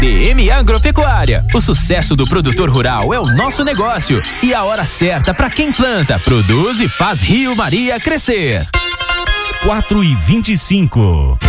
DM Agropecuária. O sucesso do produtor rural é o nosso negócio e a hora certa para quem planta, produz e faz Rio Maria crescer. 4:25.